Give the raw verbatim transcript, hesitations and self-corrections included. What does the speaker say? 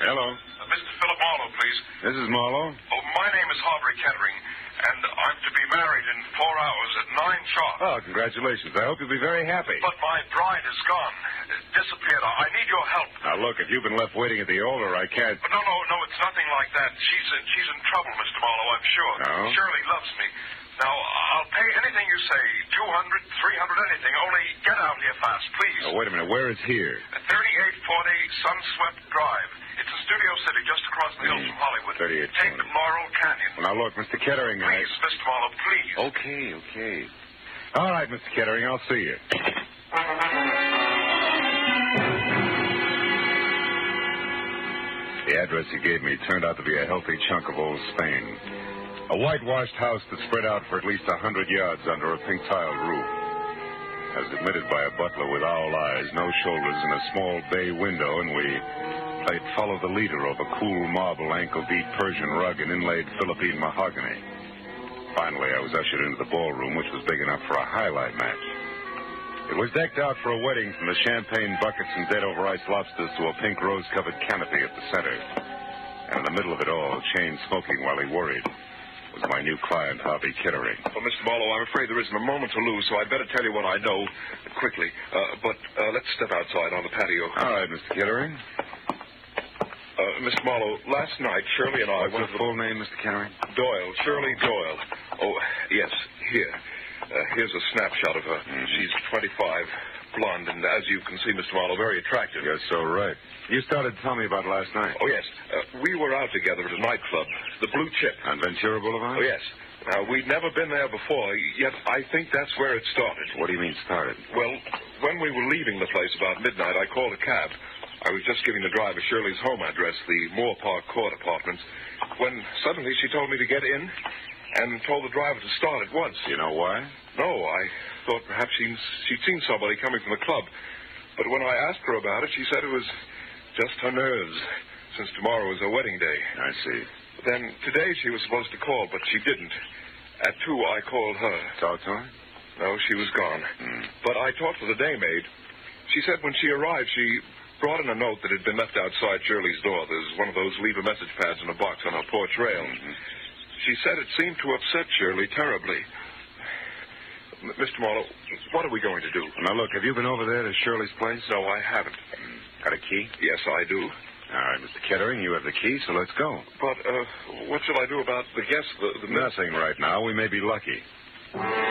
Hello. Uh, Mister Philip Marlowe, please. This is Marlowe. Oh, my name is Harbury Kettering, and I'm to be married in four hours at nine sharp. Oh, congratulations. I hope you'll be very happy. But my bride is gone. Uh, disappeared. I I need your help. Now, look, if you've been left waiting at the altar, I can't... But no, no, no, it's nothing like that. She's in, she's in trouble, Mister Marlowe, I'm sure. No? Shirley loves me. Now, I'll pay anything you say, two hundred, three hundred, anything. Only get out here fast, please. Oh, wait a minute. Where is here? At thirty-eight forty Sunswept Drive. It's in Studio City, just across the hills Mm, from Hollywood. thirty-eight Take forty. Laurel Canyon. Well, now, look, Mister Kettering, I... Please, Mister Marlowe, please. Okay, okay. All right, Mister Kettering, I'll see you. The address he gave me turned out to be a healthy chunk of old Spain. A whitewashed house that spread out for at least a hundred yards under a pink-tiled roof. As admitted by a butler with owl eyes, no shoulders, and a small bay window, and we played Follow the Leader over cool marble ankle-deep Persian rug and inlaid Philippine mahogany. Finally, I was ushered into the ballroom, which was big enough for a highlight match. It was decked out for a wedding, from the champagne buckets and dead-over-ice lobsters to a pink rose-covered canopy at the center. And in the middle of it all, Shane smoking while he worried, was my new client, Harvey Kettering. Well, Mister Marlowe, I'm afraid there isn't a moment to lose, so I'd better tell you what I know quickly. Uh, but uh, let's step outside on the patio. All right, Mister Kettering. Uh, Mister Marlowe, last night, Shirley and I What's went your to the... full name, Mister Kettering? Doyle, Shirley Doyle. Oh, yes, here. Uh, here's a snapshot of her. Mm-hmm. She's twenty-five, blonde, and as you can see, Mister Marlowe, very attractive. You're so right. You started to tell me about last night. Oh, yes. Uh, we were out together at a nightclub, the Blue Chip. On Ventura Boulevard? Oh, yes. Now, we'd never been there before, yet I think that's where it started. What do you mean started? Well, when we were leaving the place about midnight, I called a cab. I was just giving the driver Shirley's home address, the Moore Park Court Apartments, when suddenly she told me to get in and told the driver to start at once. Do you know why? No, I thought perhaps she'd, she'd seen somebody coming from the club. But when I asked her about it, she said it was just her nerves, since tomorrow was her wedding day. I see. Then today she was supposed to call, but she didn't. At two, I called her. Talk to her? No, she was gone. Hmm. But I talked to the daymaid. She said when she arrived, she brought in a note that had been left outside Shirley's door. There's one of those leave a message pads in a box on her porch rail. Mm-hmm. She said it seemed to upset Shirley terribly. M- Mister Marlowe, what are we going to do? Now, look, have you been over there to Shirley's place? No, I haven't. Got a key? Yes, I do. All right, Mister Kettering, you have the key, so let's go. But, uh, what shall I do about the guests? The, the Nothing right now. We may be lucky.